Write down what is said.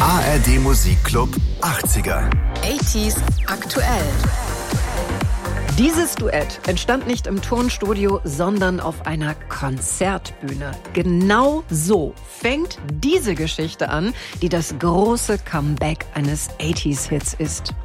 ARD Musikclub 80er. 80s aktuell. Dieses Duett entstand nicht im Tonstudio, sondern auf einer Konzertbühne. Genau so fängt diese Geschichte an, die das große Comeback eines 80s-Hits ist.